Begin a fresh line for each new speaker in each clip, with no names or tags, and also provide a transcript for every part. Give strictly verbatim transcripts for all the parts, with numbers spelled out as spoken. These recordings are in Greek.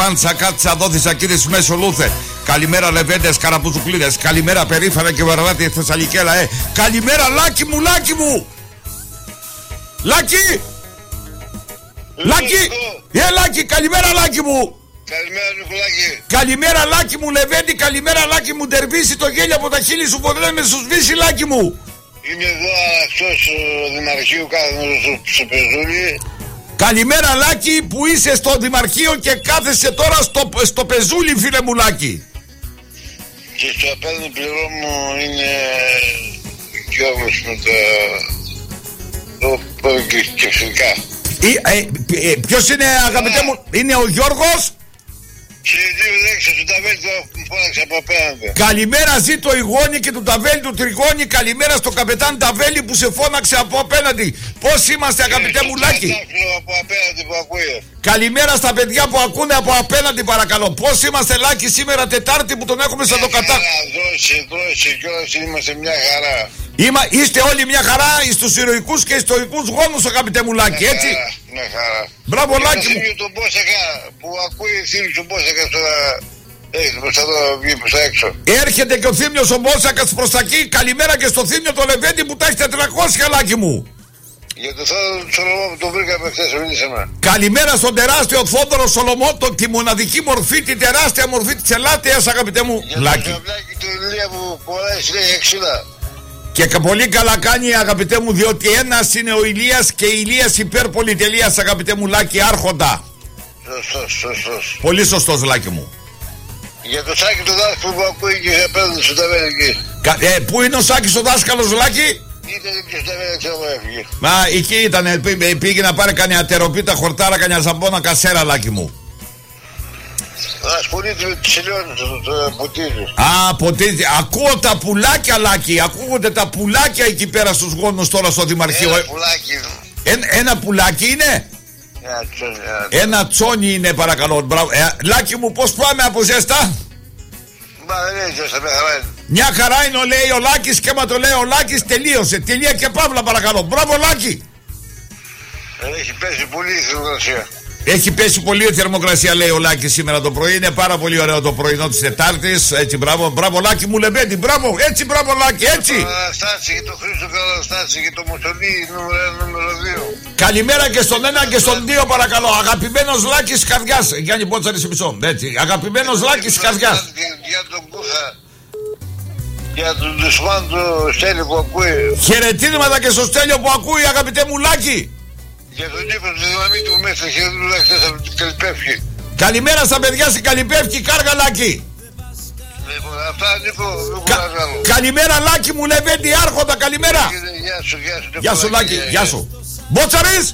Μάντσα, κάτσα, δόθησα κύριε μέσω λούθε. Καλημέρα λεβέντες, καραπουζουκλίδες. Καλημέρα περήφανα και βαρβάτη Θεσσαλικέλα, ε. Καλημέρα Λάκη μου, Λάκη μου. Λάκη. Λάκη. Ε, Λάκη, καλημέρα Λάκη μου.
Καλημέρα Νικολάκη.
Καλημέρα Λάκη μου Λεβέντη, καλημέρα Λάκη μου. Ντερβίσει το γέλιο από τα χείλη σου, ποτέ με σου σβήσει Λάκη μου.
Είμαι εδώ αυτός Δημαρχείου, κάθομαι στο Πεζούλι.
Καλημέρα Λάκη που είσαι στο Δημαρχείο και κάθεσαι τώρα στο, στο Πεζούλι φίλε μου Λάκη.
Και στο απέναντι πληρό μου είναι Γιώργος με τα... το κεφτικά.
Ε, ε, ε, ποιος είναι αγαπητέ μου, είναι ο Γιώργος.
Συνειδητή του Ταβέλη του φώναξε από απέναντι.
Καλημέρα ζήτω η γόνη και του Ταβέλη του Τριγώνη. Καλημέρα στο καπετάν Ταβέλη που σε φώναξε από απέναντι. Πώς είμαστε αγαπητέ μου Λάκη?
Από απέναντι που ακούει.
Καλημέρα στα παιδιά που ακούνε από απέναντι παρακαλώ. Πώς είμαστε Λάκη σήμερα Τετάρτη που τον έχουμε σαν το κατά.
Δώσε, δώσε κιόλας είμαστε μια χαρά.
Είμα, είστε όλοι μια χαρά στους ηρωικούς και ιστορικούς γόνους αγαπητέ μου Λάκη, έτσι.
Ναι, χαρά.
Μπράβο Λάκη μου.
Είναι τον Μπόσακα που ακούει θύμιο του Μπόσακα τώρα. Έχει προς τα εδώ βγει προς τα έξω.
Έρχεται και ο θύμιος ο Μπόσακας προς τα εκεί. Καλημέρα και στο θύμιο το Λεβέντη που τα έχει τετρακόσια Λάκη μου.
Για το Θόδωρο του Σολομό που τον βρήκαμε χθες, μιλήσαμε.
Καλημέρα στον τεράστιο Θόδωρο Σολομό, το, τη μοναδική μορφή, τη τεράστια μορφή της Ελάττιας αγαπητέ μου
για
Λάκη.
Για το ζαβλάκι του Ηλία που κολλάει στη εξήντα.
Και πολύ καλά κάνει αγαπητέ μου, διότι ένας είναι ο Ηλίας και η Ηλίας υπερπολιτελείας αγαπητέ μου Λάκη άρχοντα.
Σωστός, σωστός.
Πολύ σωστός Λάκη μου.
Για το Σάκη του δάσκαλου που ακούει και απέναντι στο Ταβέλη εκεί.
Ε, πού είναι ο Σάκης ο δάσκαλος Λάκη?
Ήταν και στο Ταβέλη, ξέρω εγώ έφυγε.
Μα εκεί ήταν, πή, πήγε να πάρει κανένα ατεροπίτα χορτάρα, κανένα ζαμπόνα κασέρα Λάκη μου.
Ασχολείται με τις ελιώνες το ποτήρι.
Α, ποτήρι. Ακούω τα πουλάκια Λάκη. Ακούγονται τα πουλάκια εκεί πέρα στους γόνους τώρα στο Δημαρχείο.
Ένα πουλάκι.
Ένα, ένα πουλάκι είναι.
Ένα τσόνι, ένα...
Ένα τσόνι είναι παρακαλώ. Μπράβο. Ε, Λάκη μου πώς πάμε από ζέστα?
Μα δεν είναι ζέστα, μια χαρά είναι.
Μια χαρά είναι, λέει ο Λάκης, και μα το λέει ο Λάκης τελείωσε. Τελεία και παύλα παρακαλώ. Μπράβο Λάκη.
Έχει πέσει πολύ η θερμοκρασία.
Έχει πέσει πολύ η θερμοκρασία λέει ο Λάκης σήμερα το πρωί. Είναι πάρα πολύ ωραίο το πρωινό της Τετάρτης. Έτσι μπράβο, μπράβο Λάκη μου Λεβέντη. Μπράβο, έτσι μπράβο Λάκη, έτσι.
Το Αναστάση και το Χρήστο Καλαστάση και το Μουσολί νούμερο ένα, νούμερο δύο.
Καλημέρα και στον ένα και στον δύο παρακαλώ. Αγαπημένος Λάκης Καρδιάς. Γιάννη Μπότσαρη σε μισό. Έτσι. Αγαπημένος Λάκης Καρδιάς.
Για τον Κούχα. Για τον Δουσμάν του Στέλιο που ακούει.
Χαιρετίσματα και στο Στέλιο που ακούει αγαπητέ μου Λάκη.
Για τον Νίκο του Δυναμίτη που μέσα και δεν χθες από την Καλυπεύκη.
Καλημέρα στα παιδιά στην Καλυπεύκη, κάργα Λάκη.
Λοιπόν, αυτά Νίκο, δεν
Κα...
μπορώ να κάνω.
Καλημέρα Λάκη μου Λεβέντη άρχοντα, καλημέρα.
Γεια σου, γεια σου.
Γεια σου Λάκη, γεια σου. Μπότσαρης.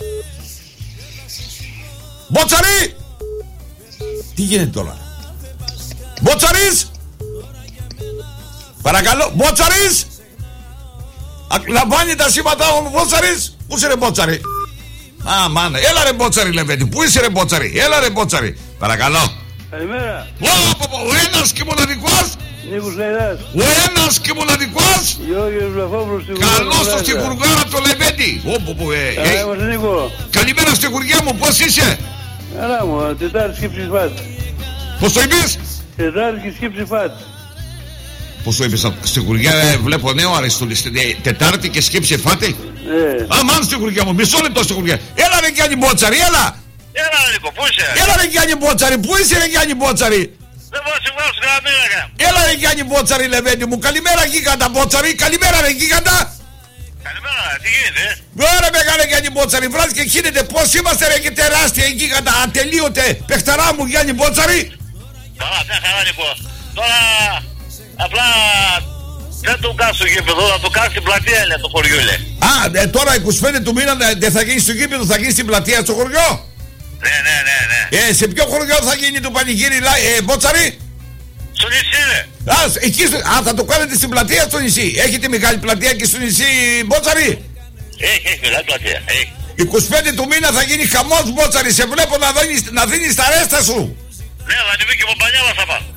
Μπότσαρη. Τι γίνεται τώρα? Μπότσαρης. Παρακαλώ, Μπότσαρης. Λαμβάνει τα σήματα ο Μπότσαρης. Πού είσαι ρε Μπότσαρη? Α, μάνα, έλα ρε Μπότσαρη Λεβέντη. Πού είσαι ρε Μπότσαρη? Έλα ρε Μπότσαρη. Παρακαλώ.
Καλημέρα.
Ο ένας και μοναδικός.
Νίκος Λαϊδάς.
Ο ένας και μοναδικός.
Γιώργος Βλαφόπουλος στη Χουργάρα.
Καλώς το στη Χουργάρα το Λεβέντη.
Καλά είμαστε Νίκο.
Καλημέρα στη Χουργιά μου, πώς είσαι?
Καλά μου, Τετάρτη σκύψη φάτ.
Πώς το είπες?
Τετάρτη και σκύψη φάτ.
Πώς το είπες στη Χουργιά? Ε, βλέπω νέο Αριστούλη. Τετάρτη και σκύψη φάτη.
Ναι.
Αμάν στη Χουργιά μου, μισό λεπτό στη Χουργιά. Έλα ρε Γιάννη Μπότσαρη, έλα.
Έλα Νίκο, πού είσαι?
Έλα ρε Γιάννη Μπότσαρη, πού είσαι ρε Γιάννη Μπότσαρη?
Δεν μπορώ να σε βγάλω στην καμέρα.
Έλα ρε Γιάννη Μπότσαρη Λεβέντη μου, καλημέρα γίγαντα Μπότσαρη, καλημέρα ρε γίγαντα.
Καλημέρα, τι γίνεται?
Ωραία μεγάλε Γιάννη Μπότσαρη, βράδυ και χύνεται, πώς είμαστε ρε και τεράστια γίγαντα, ατελείωτε παιχταρά μου Γιάννη Μπότσαρη.
Καλά, μια χαρά Νίκο. Τώρα απλά δεν το κάνω στο γήπεδο, θα το κάνω στην πλατεία είναι το χωριό λέει.
Α, ε, τώρα είκοσι πέντε του μήνα δεν θα γίνει στο γήπεδο, θα γίνει στην πλατεία στο χωριό.
Ναι, ναι, ναι, ναι.
Ε, σε ποιο χωριό θα γίνει το πανηγύρι, ε, Μπότσαρη?
Στο νησί ρε.
Α, εκεί, α, θα το κάνετε στην πλατεία στο νησί. Έχετε μεγάλη πλατεία και στο νησί, Μπότσαρη?
Έχει, έχει μεγάλη πλατεία, έχει.
είκοσι πέντε του μήνα θα γίνει χαμός Μπότσαρη, σε βλέπω να δίνεις, να δίνεις τα ρέστα σου.
Ναι, θα ανεβεί και ο Παπανέλας θα πάω.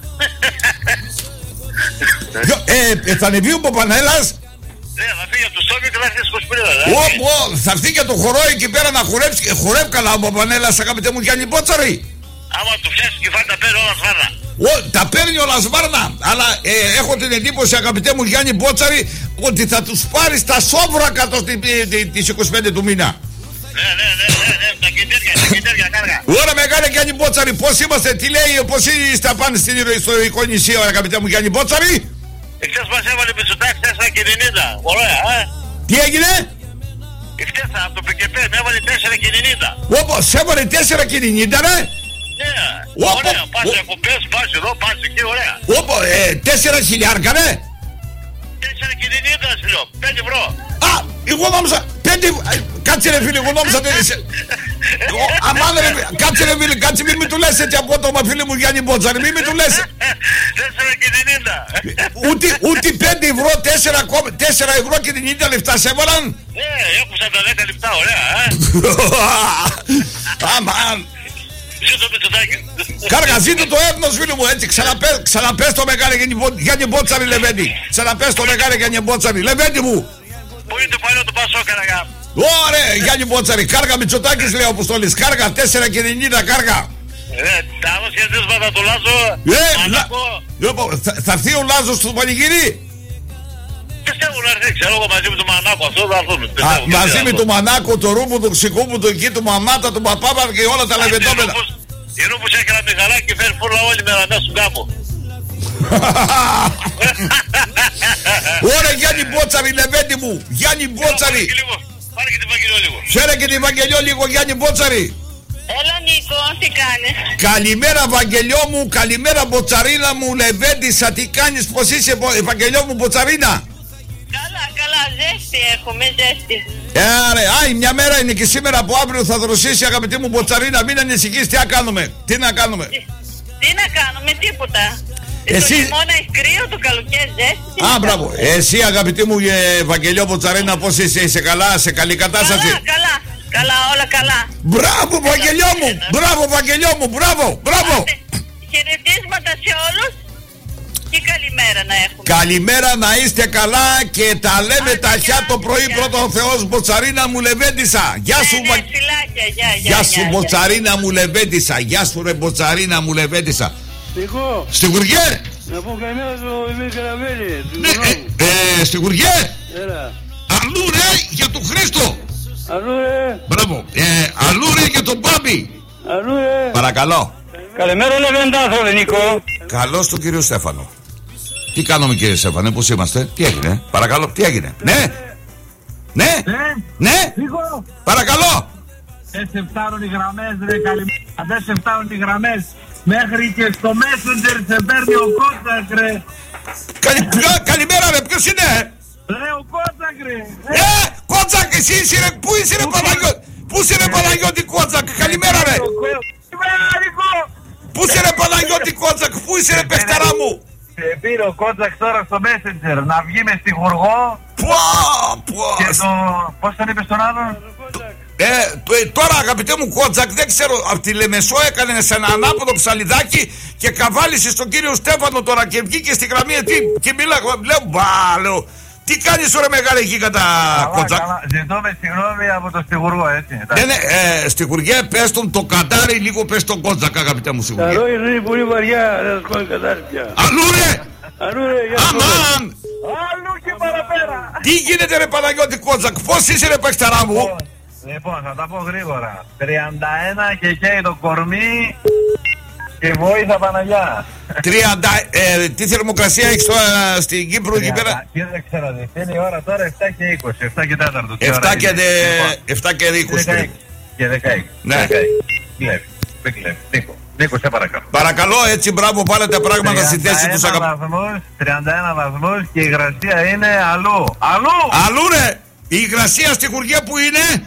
ε, ε, θα ανεβεί ο Παπανέλας.
Ναι, θα φύγει από το Σόβιο και θα έρθει στις είκοσι πέντε.
Ω, θα έρθει και το χορό εκεί πέρα να χορέψει. Χορεύει καλά ο Παπανέλας αγαπητέ μου Γιάννη Μπότσαρη.
άμα του φτιάξει κεφάλι τα παίρνει όλα σβάρνα.
Ο, τα παίρνει όλα σβάρνα. Αλλά ε, έχω την εντύπωση, αγαπητέ μου Γιάννη Μπότσαρη, ότι θα τους πάρει τα σόβρακα τις είκοσι πέντε του μήνα.
Ναι, ναι, ναι, ναι, ναι, τα κεντέρια, τα κεντέρια κάργα.
Ωραία μεγάλη Γιάννη Μπότσαρη, πώς είμαστε, τι λέει, πώς είστε απάνω στην ιστορικό νησί, αγαπητέ μου Γιάννη Μπότσαρη.
Εχθές μας έβαλε Μητσοτάκης τέσσερα και ενενήντα. Ωραία, ε.
Τι έγινε?
Εχθές από το ΠΚΠ με έβαλε τέσσερα και ενενήντα.
Όπως, σε έβαλε τέσσερα και ενενήντα, ρε.
Ναι,
Όπο,
ωραία, πας
ο...
διακοπές, πας εδώ, πας εκεί, ωραία.
Όπο, ε, τέσσερα χιλιάρκα, ρε.
τέσσερα και ενενήντα, σου λέω, πέντε ευρώ.
Α, εγώ νόμιζα, πέντε, κάτσε ρε φίλε, εγώ νόμιζα δεν είσαι. Αμάν ρε, κάτσε ρε φίλε, κάτσε μην με του λες έτσι απότομα φίλε μου Γιάννη Μπότσαρη, μην με του λες.
τέσσερα και ενενήντα.
Ούτε, ούτε πέντε ευρώ, τέσσερα ευρώ και ενενήντα λεπτά σε έβαλαν.
Ναι, έκουσα τα δέκα λεπτά, ωραία, ε.
Αμάν.
Ζήτω Μητσοτάκη.
Κάργα, ζήτω το έθνος φίλε μου, έτσι, ξαναπες, ξαναπες το μεγάλο Γιάννη Μπότσαρη Λεβέντη. Ξαναπες το μεγάλο Γιάννη Μπότσαρη, Λεβέντη μου.
Πού είναι το παλιό του Πασόκ, καραγά.
Ωραία, Γιάννη Μπότσαρη, κάργα Μητσοτάκης λέει ο Αποστόλης, κάργα τέσσερα και ενενήντα, κάργα.
Ε, τα άλλα σχεδίσματα του Λάζο,
Ε,
Μανακό.
λοιπόν, θα, θα έρθει ο Λάζος στο πανηγύρι.
Πιστεύω να έρθει, ξέρω εγώ μαζί με τον Μανάκο, αυτό θα έρθουν.
Α, μαζί με τον Μανάκο, το Ρούμπου, τον Ξικούμπου, τον Εκεί, τον Μαμάτα, τον Παπάπα και όλα τα λεβεντόμενα.
Η Ρούμπους έχει ένα μηχανάκι και φέρει φούρλα όλη μέρα μέσα στον κάμπο.
Ωραία Γιάννη Μπότσαρη, Λεβέντη μου, Γιάννη Μπότσαρη.
Πάρε και την Βαγγελιό λίγο.
Φέρε και την Βαγγελιό λίγο Γιάννη Μπότσαρη.
Έλα Νίκο, τι κάνεις?
Καλημέρα Βαγγελιό μου, καλημέρα Μποτσαρίνα μου, Λεβέντισσα, τι κάνεις, πως είσαι Βαγγελιό μου Μποτσαρίνα?
Καλά, καλά, ζέστη έχουμε, ζέστη.
Ε, ρε, άι, μια μέρα είναι και σήμερα από αύριο θα δροσίσει αγαπητή μου Μποτσαρίνα, μην ανησυχείς, τι να κάνουμε, τι να κάνουμε.
Τι, τι να κάνουμε, τίποτα.
Εσύ...
Το χειμώνα έχει κρύο, το καλοκαίρι ζέστη.
Α, μπράβο, εσύ αγαπητή μου ε, Βαγγελιό Μποτσαρίνα, πώς είσαι, είσαι καλά, σε καλή κατάσταση?
Καλά, καλά, καλά, όλα καλά.
Μπράβο Βαγγελιό μου, μπράβο Βαγγελιό μου, μπράβο, μπράβο.
Άντε, χαιρετίσματα σε όλους και καλημέρα να έχουμε.
Καλημέρα, να είστε καλά και τα λέμε
Άντε,
τα χιά
γεια,
το πρωί
γεια.
πρώτο ο Θεός Μποτσαρίνα μου Λεβέντισσα. Γεια σου,
Ναι,
Βα...
ναι, φιλάκια, γεια, γεια,
Γεια σου
γεια,
Μποτσαρίνα μου Λεβέντισσα. Γεια σου ρε Μποτσαρίνα μου Λεβέντισσα.
Νικό,
Στην Γουργέ.
να πω καλημέρα στο Εμίλ Καραβέλη, του
Ναι,
Νονόμου.
ε, ε, στην Γουργέ.
Έλα.
Αλλού ρε για τον Χρήστο.
Αλλού ρε,
Μπράβο. Ε, αλλού ρε για τον Μπάμπη.
αλλού ρε.
Παρακαλώ.
Καλημέρα Λεβεντάθρο, Νικό.
Καλώς τον κύριο Στέφανο. Τι κάνουμε κύριε Στέφανε, πώς είμαστε, τι έγινε, παρακαλώ, τι έγινε, ναι, ναι, ναι,
Νίκο,
παρακαλώ.
δεν σε φτάνουν οι γραμμές ρε, καλημέρα, δεν σε φτάνουν οι γραμμές. Μέχρι και στο Messenger σε παίρνει ο Κότσακ ρε.
Καλη, ποιο- καλημέρα ρε, ποιος είναι?
Ρε ο Κότσακ ρε.
Ε, Κότσακ, εσύ είσαι ρε, πού είσαι ρε Παναγιώτη, πού είσαι ρε Παναγιώτη Κότσακ, καλημέρα ρε.
Καλημέρα Νίκο.
Πού είσαι ρε Παναγιώτη Κότσακ, πού είσαι ρε παιχταρά μου.
Σε πήρε ο Κότσακ τώρα στο Messenger να βγει με στιγουργό
Πω, πω.
και το... Πώς τον είπες τον άλλον?
Ε, το- ε, τώρα αγαπητέ μου Κότσακ, δεν ξέρω, από τη Λεμεσό έκανε σε ένα ανάποδο ψαλιδάκι και καβάλισε στον κύριο Στέφανο τώρα και βγήκε στη γραμμή τι, και μίλα, λέω μπα, λέω, τι κάνεις ωραία μεγάλη εκεί κατά Κότσακ.
Ζητούμε συγγνώμη από τον στιγουργό έτσι.
Ναι, ναι, ε, στη Γουργέ πες τον το καντάρι λίγο πες τον Κότσακ αγαπητέ μου στη
Τα
Γουργέ.
λόγια είναι πολύ βαριά, δεν θα σκόνει κατάρτια.
Αλλού ρε,
Αλλού ρε, γεια σου.
αμάν.
Αλλού και παραπέρα.
Τι γίνεται ρε Παναγιώτη Κότσακ, πώς είσαι ρε παιχταρά μου.
Λοιπόν, θα τα πω γρήγορα. τριάντα ένα και καίει το κορμί και βόηθα Παναγιά.
τριάντα, ε, τι θερμοκρασία έχεις τώρα στην Κύπρο εκεί πέρα?
Κοίταξε να δεις, είναι η ώρα τώρα επτά και είκοσι, επτά και τέσσερα.
εφτά και δε- εφτά και είκοσι.
Και δεκαέξι.
Ναι.
Κλέβει, δεν κλέβει. Νίκο, Νίκο, σε παρακαλώ.
Παρακαλώ, έτσι μπράβο, πάρε τα πράγματα στη θέση τους αγαπητοί.
βαθμούς, τριάντα ένα βαθμούς και η υγρασία είναι αλλού. Αλλού!
Αλλού ρε, η υγρασία στη Γουργέ που είναι?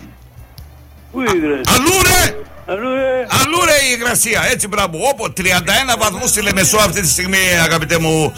Πού είναι,
Αλλού ρε,
αλλού ρε.
αλλού ρε η υγρασία, έτσι μπράβο.Όπο, τριάντα ένα βαθμούς στη Λεμεσό αυτή τη στιγμή αγαπητέ μου.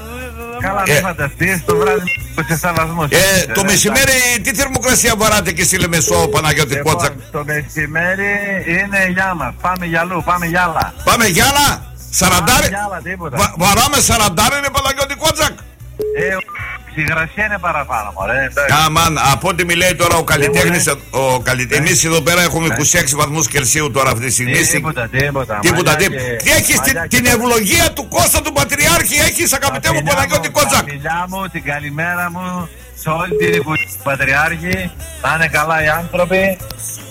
Καλά,
Ε.
μην φανταστείς, το βράδυ είκοσι επτά βαθμούς.
Ε, το μεσημέρι τι θερμοκρασία βαράτε και στη Λεμεσό Παναγιώτη
Λοιπόν,
Κότσακ?
το μεσημέρι είναι γεια μας. Πάμε για αλλού, πάμε για άλλα.
Πάμε για άλλα, σαραντάρι.
Για άλλα, τίποτα.
Βα- Βαράμε σαραντάρι ρε Παναγιώτη Κότσακ.
Ε, υγρασία είναι παραπάνω, μωρέ.
Αμάν, από ό,τι μιλάει τώρα ο καλλιτέχνης, ο καλλιτέχνης, εμείς εδώ πέρα έχουμε είκοσι έξι βαθμούς Κελσίου τώρα αυτή τη στιγμή.
Τίποτα, τίποτα.
Τίποτα, τίποτα. Τι έχεις την ευλογία του Κώστα του Πατριάρχη, έχεις αγαπητέ μου Παναγιώτη Κότσακ.
Την φιλιά μου, την καλημέρα μου σε όλη την οικογένεια του Πατριάρχη. Να είναι καλά οι άνθρωποι.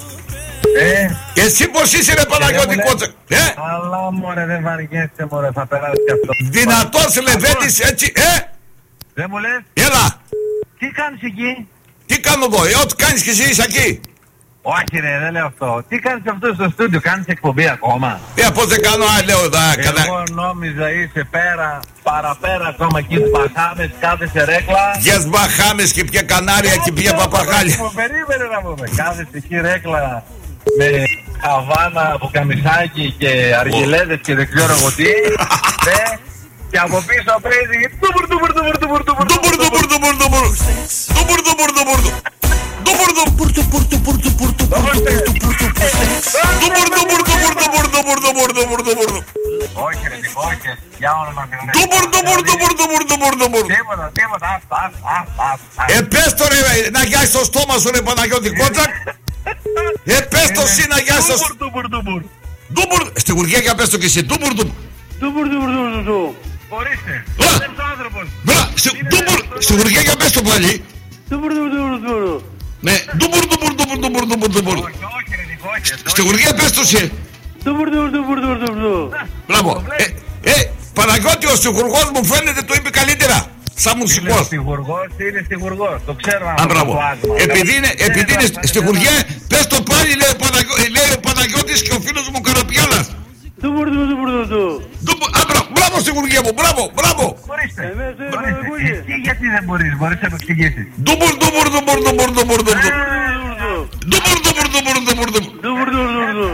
Ε,
Εσύ πως είσαι ρε Παναγιώτη Κότσακ? Ε,
αλλά μωρέ δεν βαριέσαι μωρέ, θα περάσει και αυτό.
δυνατός Λεβέντης έτσι, ε.
Δεν μου λες,
Έλα,
τι κάνεις εκεί?
τι κάνω εδώ, ε, ό,τι κάνεις και εσύ είσαι εκεί.
Όχι ρε, δεν λέω αυτό. Τι κάνεις αυτό στο στούντιο, κάνεις εκπομπή ακόμα?
Ε, πώς δεν κάνω, α, λέω εδώ, κανένα.
Εγώ νόμιζα είσαι πέρα, παραπέρα ακόμα εκεί στις Μπαχάμες, κάθεσαι ρέκλα.
Γιες Μπαχάμες και πια Κανάρια και πια Παπαγάλια.
Περίμενε να πούμε, κάθεσαι εκεί ρέκλα με χαβάνα, πουκαμισάκι και αργυλέδες και δεν ξέρω εγώ τι. Ναι, και από πίσω παίζει τούπουρ τούπουρ τούπουρ τούπουρ τούπουρ
Τούπουρ, τούπουρ, τούπουρ, τούπουρ. Τούπουρ, τούπουρ, τούπουρ. Τούπουρ, τούπουρ, τούπουρ, τούπουρ, τούπουρ, τούπουρ, τούπουρ, τούπουρ. Τούπουρ, τούπουρ, τούπουρ, τούπουρ, τούπουρ, τούπουρ, τούπουρ, τούπουρ.
Όχι ρε, όχι, για όνομα Θεού.
Τούπουρ, τούπουρ, τούπουρ, τούπουρ, τούπουρ, τούπουρ.
Τίποτα, τίποτα, άστα, άστα, άστα.
Ε, πες το ρε, να γιάσεις το στόμα σου ρε Παναγιώτη Κότσακ. Ε, πες το εσύ να γιάσεις το στόμα.
Τούπουρ, τούπουρ.
Τούπουρ, στη γουργία για πες το και εσύ. Τούπουρ, τούπουρ.
Τούπουρ, τούπουρ, τούπουρ, τούπουρ.
Ορίστε,
Α!
δεν είναι άνθρωπος.
Μπρα, στη- τούπουρ, στη γουργία για πες το πάλι.
Τούπουρ, τούπουρ, τούπουρ, τούπουρ.
Ναι, τούπουρ, τούπουρ, τούπουρ, τούπουρ, τούπουρ, τούπουρ.
Όχι, όχι ρε, όχι.
Στη γουργία πες το εσύ.
Τούπουρ, τούπουρ, τούπουρ, τούπουρ, τούπουρ.
Μπράβο. Ε, ε, Παναγιώτη, ο στιχουργός μου φαίνεται το είπε καλύτερα. Σαν
Είναι
μουσικός.
στιγουργός, είναι στιγουργός. Το ξέρω
Α,
αυτό
μπράβο.
το άσμα.
Επειδή είναι, επειδή είναι στη γουργιά, πες το πάλι, λέει ο, Παναγιώ, ε, λέει ο Παναγιώτης και ο φίλος μου Καραπιάλας.
Τούπουρ, τούπουρ, τούπουρ, τούπουρ.
Ντου- Α, μπράβο, μπράβο στη γουργιά μου, μπράβο, μπράβο.
Ορίστε.
Εμείς δεν
Ορίστε.
ακούγε.
Εσύ γιατί δεν μπορείς, μπορείς να το εξηγήσεις.
Ντουμπουρ, ντουμπουρ, ντουμπουρ, ντουμπουρ, ντουμπουρ, ντουμπουρ.
Τούπουρ,
Ντουμπουρ, ντουμπουρ, ντουμπουρ, ντουμπουρ, ντουμπουρ.
τούπουρ, τούπουρ, τούπουρ.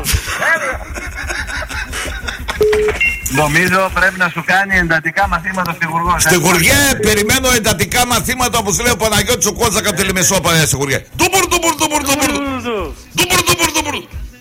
Νομίζω πρέπει να σου κάνει εντατικά μαθήματα στιγουργός.
Στη γουργιά περιμένω εντατικά μαθήματα όπως λέει ο Παναγιώτης ο Κότσακ από τη Λεμεσόπα στη γουργιά. Ντουμπουρ, ντουμπουρ, ντουμπουρ, ντουμπουρ. Ντουμπουρ, ντουμπουρ, ντουμπουρ.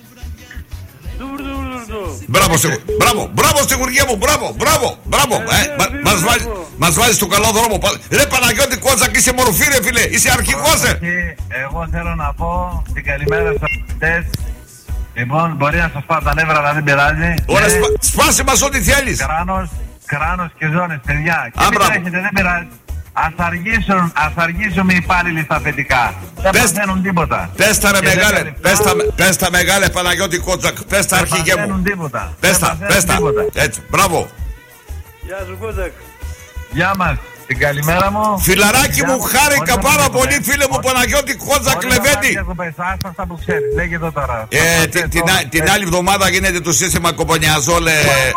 Μπράβο, στη- μπράβο, μπράβο στη γουργία μου, μπράβο, μπράβο, μπράβο. Ε, μα- μας βάζεις- Μας βάζεις στον καλό δρόμο. Πα- Ρε Παναγιώτη Κότσακ, είσαι μορφή ρε φίλε, είσαι αρχηγός ε.
Και εγώ θέλω να πω την καλημέρα στους αυτές. Λοιπόν, μπορεί να σας πάω τα νεύρα, αλλά δεν πειράζει.
Ωραία,
Ε,
σπα- σπάσε μας ό,τι θέλεις.
Κράνος, κράνος και ζώνες, παιδιά. Και
Α,
μην
μπράβο.
τρέχετε, δεν πειράζει. Ας αργήσουν, ας αργήσουν οι υπάλληλοι στα αφεντικά. Δεν
Πες-
παθαίνουν τίποτα.
Πες τα ρε
Και δεν
μεγάλε,
καλυφθά.
πες τα, πες τα μεγάλε Παναγιώτη Κότσακ, πες τα
Δεν
αρχηγέ
παθαίνουν
μου.
τίποτα.
Πες
Δεν
τα,
παθαίνουν
πες τα.
τίποτα.
Έτσι, μπράβο.
Γεια σου Κότσακ.
Γεια μας. Την καλημέρα μου.
Φιλαράκι
Γεια
μου,
μου.
χάρηκα
Ό,τι
πάρα
να
πολύ
πεις,
φίλε μου
ό,τι-
Παναγιώτη Κότσακ
ό,τι να
Λεβέντη.
πεις, έχω πες, άστα αυτά που ξέρεις. Λέγε εδώ τώρα.
Ε,
Θα
την,
πες
την,
το-
α- την άλλη εβδομάδα γίνεται το σύστημα κομπονιαζόλε.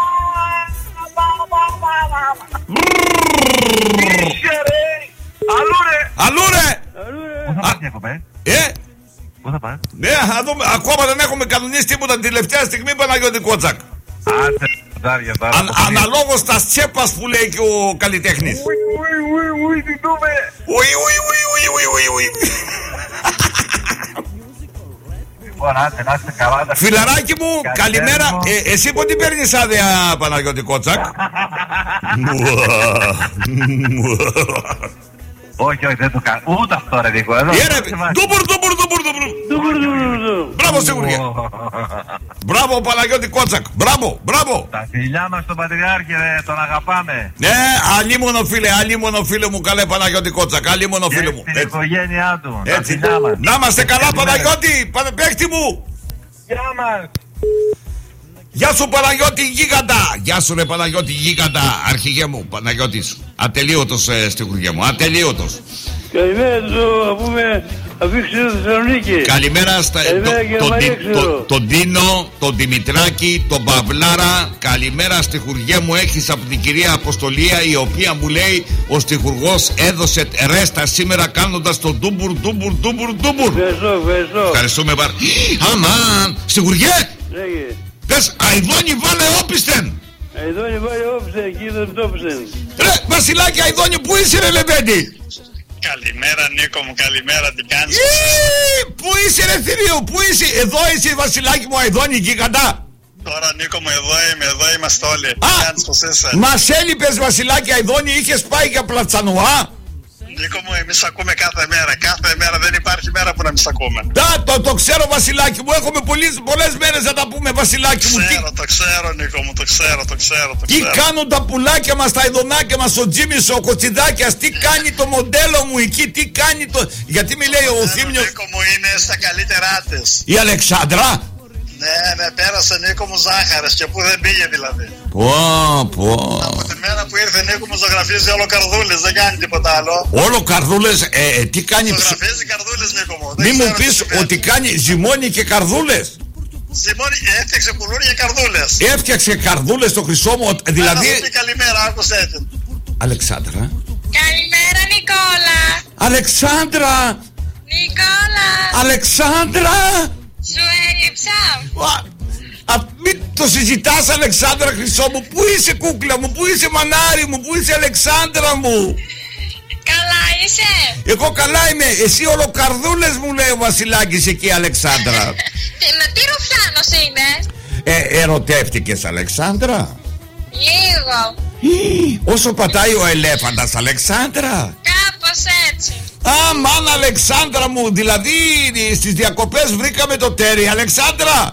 Είσαι, ρε. Αλλού ρε.
Αλλού ρε!
Αλλού ρε.
Πού θα πας διακοπές?
Ε,
Πού θα πας?
ναι, θα δούμε. Ακόμα δεν έχουμε κανονίσει τίποτα την τελευταία στιγμή Παναγιώτη Κότσακ.
Άσε, δάρια τώρα.
Αν, αναλόγως τα τσέπας που λέει και ο καλλιτέχνης.
Ουι, ουι, ουι, ουι, τι δούμε.
Ουι, ουι, ουι, ουι, ουι, ουι, ουι.
Λοιπόν, άντε, να είστε καλά. τα-
Φιλαράκι μου, καλημέρα.
μου.
Ε, εσύ πότε παίρνεις άδεια Παναγιώτη Κότσακ?
Όχι, όχι, δεν το κάνω. Ούτε αυτό ρε Νίκο. Εδώ.
Ιέρε, ντουμπουρ, ντουμπουρ, ντουμπουρ, ντουμπουρ.
Τούπουρ, τούπουρ, τούπουρ.
Μπράβο Σιγουριά. Μπράβο Παναγιώτη Κότσακ. Μπράβο, μπράβο.
Τα φιλιά μας στον Πατριάρχη ρε, τον αγαπάμε.
Ναι, αλίμονο φίλε, αλίμονο φίλε μου, καλέ Παναγιώτη Κότσακ, αλίμονο
Και
φίλε μου.
στην
Έτσι.
οικογένειά του. Τα
Έτσι.
φιλιά μας.
Να είμαστε καλά
Καλημέρα.
Παναγιώτη, πα- παίχτη μου.
Γεια μας.
Γεια σου Παναγιώτη Γίγαντα. Γεια σου ρε Παναγιώτη Γίγαντα, αρχηγέ μου, Παναγιώτης. Ατελείωτος ε, στη γουργιά μου, ατελείωτος.
Καλημέρα του, αφού με αφήξε στη Θεσσαλονίκη.
Καλημέρα στα,
Καλημέρα,
το-
κύριε
τον, Ντι-
Μαρέξου.
το- τον Τίνο, τον Δημητράκη, τον Παυλάρα. Καλημέρα στη χουργιά μου έχεις από την κυρία Αποστολία, η οποία μου λέει ο στιχουργός έδωσε ρέστα σήμερα κάνοντας το ντούμπουρ ντούμπουρ ντούμπουρ ντούμπουρ.
Ευχαριστώ, ευχαριστώ.
Ευχαριστούμε πάρα. Αμάν, στιχουργέ,
Λέγε.
πες Αηδόνι βάλε όπισθεν.
Εδώ είναι πάλι όψε, εκεί δεν το όψε.
Ρε Βασιλάκη Αηδόνι, πού είσαι ρε Λεβέντη?
Καλημέρα Νίκο μου, καλημέρα, τι κάνεις?
Ι, πού είσαι ρε θηρίο, πού είσαι? Εδώ είσαι Βασιλάκη μου Αηδόνι Γίγαντα.
Τώρα Νίκο μου, εδώ είμαι, εδώ είμαστε όλοι.
Α,
Τι κάνεις, πως είσαι?
μας έλειπες Βασιλάκη Αηδόνι, είχες πάει για Πλατσανουά.
Νίκο μου, εμείς ακούμε κάθε μέρα. Κάθε μέρα, δεν υπάρχει μέρα που να μην σ' ακούμε.
Τα, το, το ξέρω, Βασιλάκι μου. Έχουμε πολλές, πολλές μέρες να τα πούμε, Βασιλάκι μου.
Ξέρω,
Τι,
το ξέρω, Νίκο μου, το ξέρω, το ξέρω. Το
τι
ξέρω.
κάνουν τα πουλάκια μας, τα ειδονάκια μας, ο Τζίμις, ο Κοτσιδάκιας, τι κάνει το μοντέλο μου εκεί, τι κάνει το. Γιατί μου λέει ο Θήμιος.
Νίκο μου είναι στα καλύτερά της.
Η Αλεξάνδρα.
Ναι, ναι, πέρασε Νίκο μου ζάχαρες και που δεν πήγε δηλαδή.
Πω, πω.
Από τη μέρα που ήρθε Νίκο μου ζωγραφίζει όλο καρδούλες, δεν κάνει τίποτα άλλο.
Όλο καρδούλες, ε, ε, τι κάνει.
Ζωγραφίζει καρδούλες Νίκο μου.
Μη μου
ξέρω
πεις
τι συμβαίνει.
ότι κάνει ζυμώνει και καρδούλες.
Ζυμώνει, έφτιαξε κουλούρια καρδούλες.
Έφτιαξε καρδούλες στο χρυσό μου, δηλαδή.
Να σου πει καλημέρα, άκουσε έτσι.
Αλεξάνδρα.
Καλημέρα Νικόλα.
Αλεξάνδρα.
Νικόλα.
Αλεξάνδρα.
Σου έλειψα.
Α, α, μην το συζητάς, Αλεξάνδρα χρυσό μου. Πού είσαι κούκλα μου, πού είσαι μανάρι μου, πού είσαι Αλεξάνδρα μου.
Καλά είσαι.
Εγώ καλά είμαι, εσύ ολοκαρδούλες μου λέει ο Βασιλάκης εκεί, Αλεξάνδρα.
Τι, με τι ρουφιάνος είναι.
ε, Ερωτεύτηκες, Αλεξάνδρα.
Λίγο.
Ή, όσο πατάει ο ελέφαντας, Αλεξάνδρα.
Κάπως έτσι.
Αμάν, Αλεξάνδρα μου, δηλαδή στις διακοπές βρήκαμε το τέρι, Αλεξάνδρα.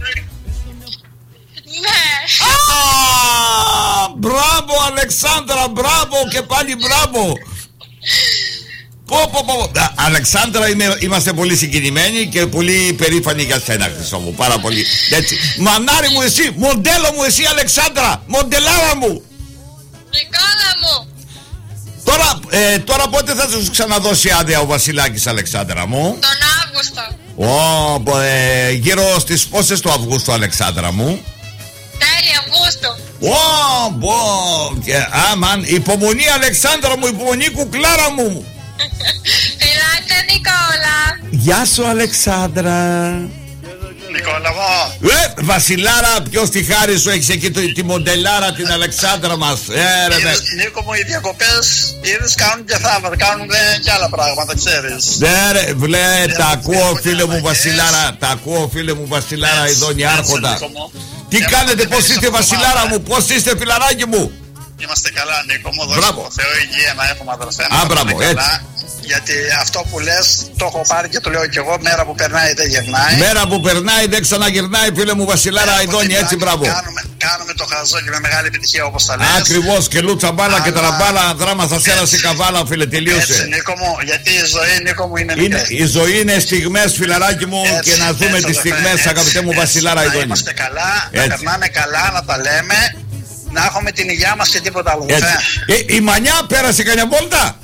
Ναι.
Α, μπράβο Αλεξάνδρα, μπράβο και πάλι μπράβο. Πω, πω, πω. Α, Αλεξάνδρα, είμαι, είμαστε πολύ συγκινημένοι και πολύ περήφανοι για σένα, Χρυσό μου, πάρα πολύ. Έτσι. Μανάρι μου εσύ, μοντέλο μου εσύ, Αλεξάνδρα, μοντελάρα μου.
Νικόλα μου.
Τώρα, ε, τώρα πότε θα σου ξαναδώσει άδεια ο Βασιλάκης, Αλεξάνδρα μου?
Τον Αύγουστο.
Ω, ε, γύρω στις πόσες του Αυγούστου, Αλεξάνδρα μου?
Τέλη Αυγούστου.
Ω, μπο, και, αμάν, υπομονή Αλεξάνδρα μου, υπομονή κουκλάρα μου.
Φιλάκια Νικόλα.
Γεια σου Αλεξάνδρα.
Νικόλα μου.
Ε, Βασιλάρα, ποιος τη χάρη σου έχεις εκεί το, τη μοντελάρα την Αλεξάνδρα μας. Ε, ρε,
Είδες, Νίκο μου, οι διακοπές είδες κάνουν και θαύματα, κάνουν ε, και άλλα πράγματα, ξέρεις.
ναι ρε, βλέ, τα ακούω
έχουν
φίλε μου
αλλαγές.
Βασιλάρα. Τα ακούω φίλε μου Βασιλάρα, Ειδώνη Άρχοντα.
Νίκο μου.
Τι
Για
κάνετε,
να
πώς
μην
είστε
είσαι
Βασιλάρα
εβδομάδα,
μου, πώς είστε φιλαράκι μου?
Είμαστε καλά Νίκο μου, δώσε
Μπράβο.
το Θεό υγεία να έχουμε αδερφέ.
Α, μπράβο, έτσι.
Γιατί αυτό που λες το έχω πάρει και το λέω και εγώ, μέρα που περνάει δεν γυρνάει.
Μέρα που περνάει δεν ξαναγυρνάει φίλε μου Βασιλάρα Ειδώνη, έτσι μπράβο.
Κάνουμε, κάνουμε το χαζό και με μεγάλη επιτυχία όπως τα λες.
Ακριβώς, και λούτσα μπάλα και
Αλλά-
ταραμπάλα, δράμα στα σέρα
Έτσι.
η καβάλα φίλε,
Έτσι
τελείωσε.
Νίκο μου, γιατί η ζωή Νίκο μου είναι
Είναι,
μικρή.
η ζωή είναι στιγμές φιλαράκι μου,
Έτσι,
και να δούμε
έτσι,
τις
αδερφέ,
στιγμές
έτσι,
αγαπητέ μου
έτσι.
Βασιλάρα
Να
Ειδώνη.
είμαστε καλά, να
Έτσι.
περνάμε καλά, να τα λέμε, να έχουμε την υγειά μας και τίποτα άλλο.
Έτσι.
αδερφέ.
Ε, η Μανιά πέρασε κανένα βόλτα?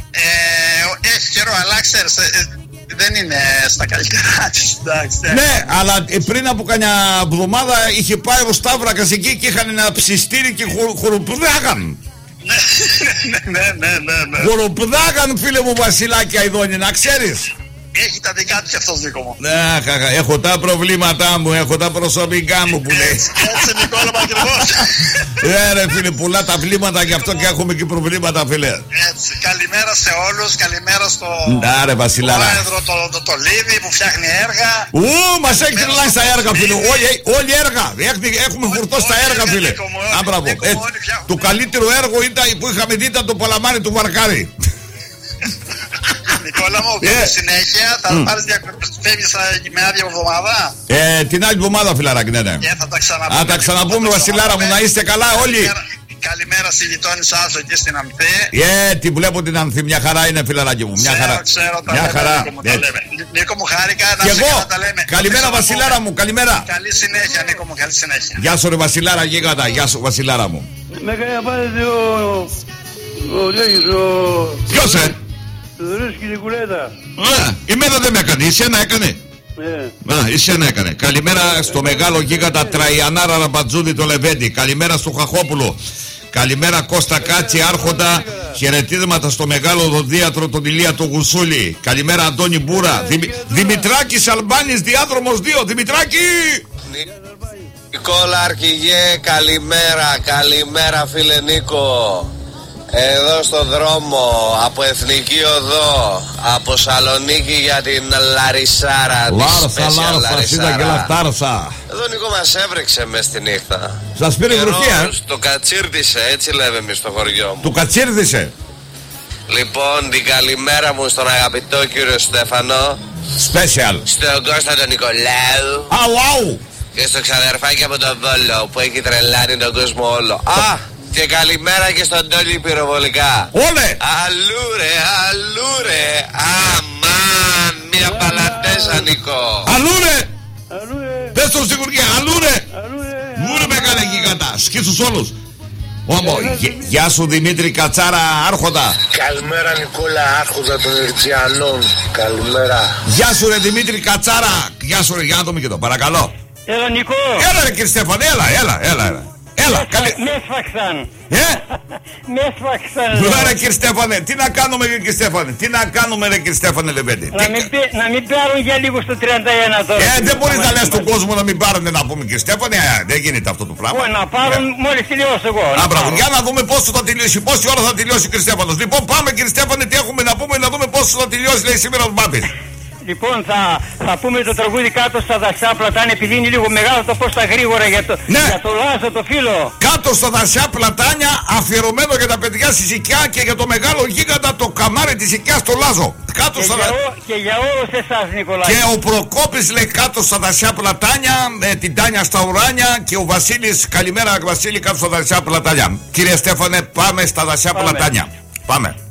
Ε, έχει καιρό, αλλά ξέρεις, ε, ε, δεν είναι στα καλύτερά της, εντάξει. ε.
Ναι, αλλά ε, πριν από κανένα εβδομάδα είχε πάει ο Σταύρακας εκεί και είχαν ένα ψιστήρι και χου, χουροπουδάγαν.
Ναι, ναι, ναι, ναι, ναι.
Χουροπουδάγαν φίλε μου Βασιλάκη Ειδώνη, να ξέρεις.
Έχει τα δικά του και αυτός Νίκο μου.
Ναι, χαχα, έχω τα προβλήματά μου, έχω τα προσωπικά μου που λέει.
Έτσι, έτσι Νικόλα μου ακριβώς.
Ε, ρε φίλε, πουλά τα βλήματα, γι' αυτό και έχουμε και προβλήματα, φίλε.
Έτσι, καλημέρα σε όλους, καλημέρα στο
Να, ρε, Βασιλάρα.
πρόεδρο το, το, το Λίδι που φτιάχνει έργα.
Ου, μας έχει τρελάνει στα έργα, φίλε. Όλοι, όλοι έργα. Έχουμε, έχουμε φορτώσει τα
όλοι
έργα,
έργα,
φίλε.
Νίκο μου, όλοι,
Α, μπράβο.
Νίκο μου,
Έτσι.
όλοι φτιάχνουν.
Το καλύτερο έργο ήταν που είχαμε δει ήταν το Παλαμάρι του Βαρκάρι.
Νικόλα μου,
Ε.
yeah. συνέχεια θα πάρεις διακοπές, φεύγεις ε, με άδεια εβδομάδα
Ε, την άλλη εβδομάδα, φιλαράκι, ναι, ναι.
και θα τα ξαναπούμε.
Α, τα ξαναπούμε,
Θα τα
Βασιλάρα μου,
ξαναπούμε.
να είστε καλά όλοι.
Καλημέρα, καλημέρα στη γειτόνισά σου εκεί στην Αμφή.
Ε, τη βλέπω την Ανθή, μια χαρά είναι, φιλαράκι μου. Μια
Ξέρω,
χαρά.
ξέρω, τα
Μια
λέμε,
χαρά.
Νίκο μου, τα
Έτσι.
λέμε. Νίκο μου, χάρηκα να
Και
σε
εγώ.
καλά τα λέμε.
Καλημέρα,
Θα τα
Βασιλάρα
ξαναπούμε.
μου, καλημέρα.
Καλή συνέχεια, Νίκο μου, καλή συνέχεια.
Γεια σου, ρε Βασιλάρα, γίγαντα. Γεια σου, Βασιλάρα μου.
Με έκανε να πάρετε ο... ο λέγεις, ο...
Ποιος, ε?
Θοδωρής και η Νικουλέτα.
Α, εμένα δεν με έκανε, εσένα έκανε.
Ναι.
Α, εσένα έκανε. Καλημέρα στο μεγάλο γίγαντα Τραϊανάρα Ραμπατζούδη το Λεβέντη. Καλημέρα στο Χαχόπουλο. Καλημέρα Κώστα Κάτσι Άρχοντα. Χαιρετίσματα στο μεγάλο δοντίατρο τον Ηλία το Γουσούλη. Καλημέρα Αντώνη Μπούρα. Δημη... Δημητράκης Αλμπάνης διάδρομος δύο. Δημητράκη!
Νικόλα Αρχηγέ, καλημέρα, καλημέρα φίλε Νίκο. Εδώ στο δρόμο, από Εθνική Οδό, από Σαλονίκη για την Λαρισάρα. τη
Λάρσα,
special
Λάρσα, σίδα και λαχτάρσα.
Εδώ Νίκο μας έβρεξε μες τη νύχτα.
Σας πήρε
Καιρός,
βροχή, ε?
Το κατσίρτισε, έτσι λέμε εμείς στο χωριό μου.
Του κατσίρδισε.
Λοιπόν, την καλημέρα μου στον αγαπητό κύριο Στέφανο.
Special.
Στον Κώστα τον Νικολάου.
Αου, αου.
Και στο ξαδερφάκι από τον Βόλο που έχει τρελάνει τον κόσμο όλο. Α, και καλημέρα και στον Τόλι πυροβολικά.
Όλε.
Αλλού ρε, αλλού ρε. Αμάν, μια παλατέσα Νικό.
Αλλού ρε.
Αλλού ρε.
Πες τον στην Κουρκία, αλλού ρε.
Αλλού ρε.
Μου με κάνε εκεί κατά. Σκίσους όλους. Όμω, γεια σου Δημήτρη Κατσάρα, άρχοντα.
Καλημέρα Νικόλα, άρχοντα των Ερτζιανών. Καλημέρα.
Γεια σου ρε Δημήτρη Κατσάρα. Γεια σου ρε, για να δούμε και εδώ, παρακαλώ.
Έλα Νικό.
Έλα ρε κύριε Στέφανε, έλα, έλα, έλα, έλα. Έλα, καλή.
Με σφαξαν.
Ε,
Με σφαξαν.
Ωραία κύριε Στέφανε, τι να κάνουμε κύριε Στέφανε, τι να κάνουμε ρε κύριε Στέφανε Λεβέντη.
Να μην, πει- να μην πάρουν για λίγο στο τριάντα ένα τώρα.
Ε, δεν μπορείς να λες στον κόσμο να μην πάρουν να πούμε κύριε Στέφανε, ε, δεν γίνεται αυτό το πράγμα.
Ω, να πάρουν μόλις τελειώσω εγώ.
Α,
να
μπράβο,
πάρουν.
για να δούμε πόσο θα τελειώσει, πόση ώρα θα τελειώσει κύριε Στέφανος. Λοιπόν, πάμε κύριε Στέφανε, τι έχουμε να πούμε, να δούμε πόσο θα τελειώσει, λέει σήμερα ο Μπάμπης.
Λοιπόν, θα, θα πούμε το τραγούδι κάτω στα δασιά πλατάνια, επειδή είναι λίγο μεγάλο το πω στα γρήγορα για το,
Ναι.
για το Λάζο το φίλο.
Κάτω στα δασιά πλατάνια, αφιερωμένο για τα παιδιά στη Σικιά και για το μεγάλο γίγαντα το καμάρι της Σικιάς στο Λάζο. Κάτω
Και
στα
για,
δασιά.
ό, και για όλους εσάς Νικολάκη.
Και ο Προκόπης λέει κάτω στα δασιά πλατάνια, με την Τάνια στα ουράνια και ο Βασίλης, καλημέρα Βασίλη, κάτω στα δασιά πλατάνια. Κύριε Στέφανε, πάμε στα δασιά
Πάμε.
πλατάνια. Πάμε.